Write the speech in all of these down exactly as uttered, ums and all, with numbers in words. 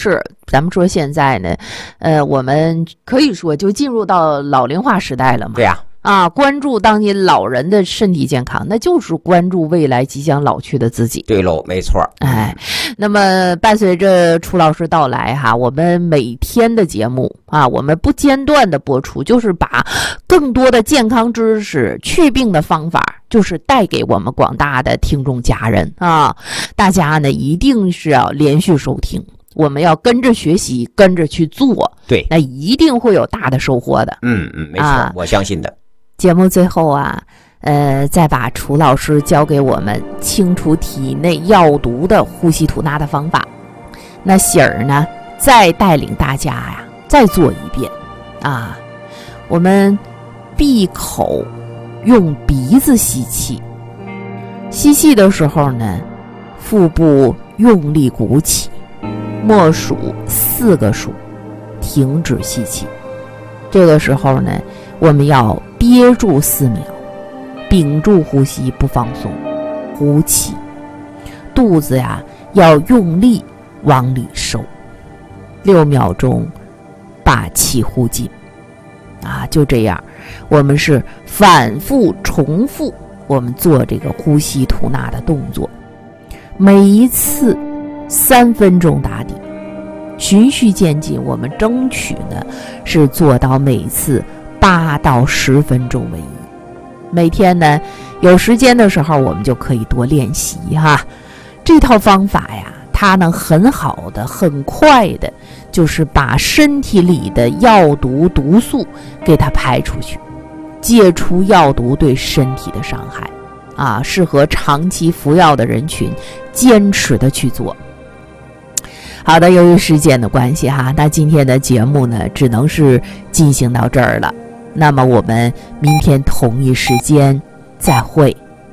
是咱们说现在呢，呃，我们可以说就进入到老龄化时代了嘛。 对呀、 啊。啊，关注当今老人的身体健康，那就是关注未来即将老去的自己。 对喽，没错。 哎，那么伴随着楚老师到来哈，我们每天的节目啊，我们不间断的播出，就是把更多的健康知识、祛病的方法，就是带给我们广大的听众家人啊。大家呢一定是要连续收听，我们要跟着学习，跟着去做， 对， 那一定会有大的收获的。 嗯嗯，没错、 啊， 我相信的。 节目最后啊，呃，再把楚老师教给我们清除体内药毒的呼吸吐纳的方法。那喜儿呢，再带领大家呀，再做一遍啊。我们闭口用鼻子吸气，吸气的时候呢，腹部用力鼓起，默数四个数，停止吸气。这个时候呢，我们要憋住四秒，屏住呼吸不放松，呼气，肚子呀要用力往里收，六秒钟把气呼尽。啊，就这样，我们是反复重复我们做这个呼吸吐纳的动作，每一次三分钟打底，循序渐进，我们争取呢是做到每次八到十分钟为宜。每天呢有时间的时候，我们就可以多练习哈。这套方法呀，它能很好的、很快的，就是把身体里的药毒毒素给它排出去，戒除药毒对身体的伤害啊，适合长期服药的人群坚持的去做。好的，由于时间的关系哈，那今天的节目呢，只能是进行到这儿了。那么我们明天同一时间再会。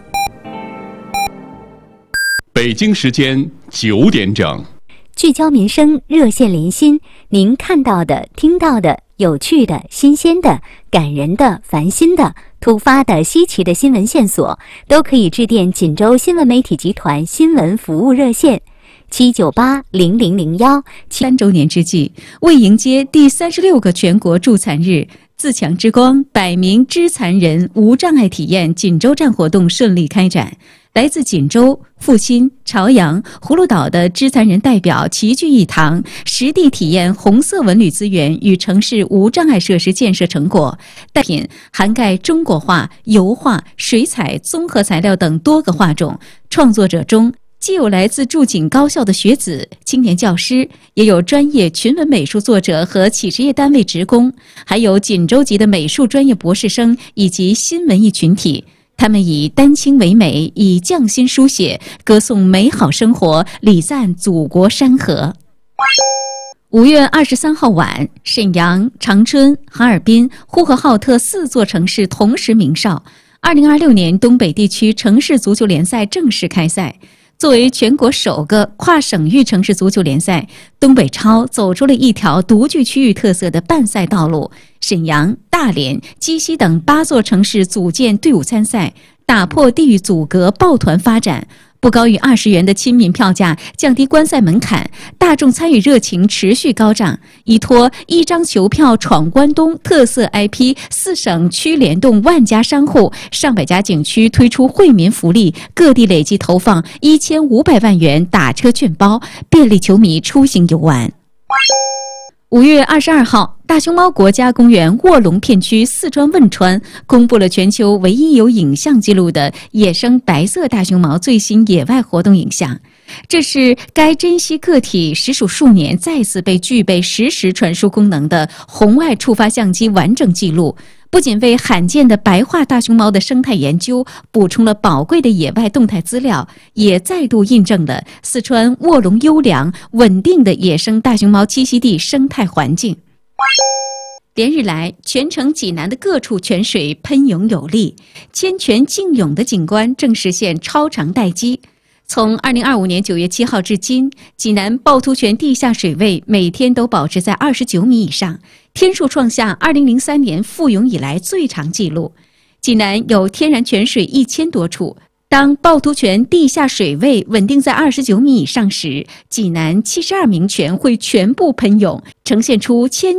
北京时间九点整， 聚焦民生，热线连心，您看到的、听到的、有趣的、新鲜的、感人的、烦心的、突发的、稀奇的新闻线索，都可以致电锦州新闻媒体集团新闻服务热线七九八零零零幺。 三周年之际，为迎接第三十六个全国助残日，自强之光百名肢残人无障碍体验锦州站活动顺利开展。来自锦州、阜新、朝阳、葫芦岛的肢残人代表齐聚一堂，实地体验红色文旅资源与城市无障碍设施建设成果。代品涵盖中国画、油画、水彩、综合材料等多个画种。创作者中，既有来自驻锦高校的学子、青年教师，也有专业群文美术作者和企事业单位职工，还有锦州籍的美术专业博士生以及新文艺群体。他们以丹青为美，以匠心书写，歌颂美好生活，礼赞祖国山河。五月二十三号晚，沈阳、长春、哈尔滨、呼和浩特四座城市同时鸣哨，二零二六年东北地区城市足球联赛正式开赛。作为全国首个跨省域城市足球联赛，东北超走出了一条独具区域特色的办赛道路。沈阳、大连、鸡西等八座城市组建队伍参赛，打破地域阻隔，抱团发展。不高于二十元的亲民票价降低观赛门槛，大众参与热情持续高涨。依托一张球票闯关东特色 I P， 四省区联动万家商户，上百家景区推出惠民福利，各地累计投放一千五百万元打车券包，便利球迷出行游玩。五月二十二号，大熊猫国家公园卧龙片区四川汶川公布了全球唯一有影像记录的野生白色大熊猫最新野外活动影像。这是该珍稀个体实属数年再次被具备实时传输功能的红外触发相机完整记录，不仅为罕见的白化大熊猫的生态研究补充了宝贵的野外动态资料，也再度印证了四川卧龙优良稳定的野生大熊猫栖息地生态环境。连日来，全城济南的各处泉水喷涌有力，千泉竞涌的景观正实现超长待机。从二零二五年九月七号至今，济南趵突泉地下水位每天都保持在二十九米以上，天数创下二零零三年复涌以来最长纪录。济南有天然泉水一千多处， 当趵突泉地下水位稳定在二十九米以上时，济南七十二名泉会全部喷涌，呈现出千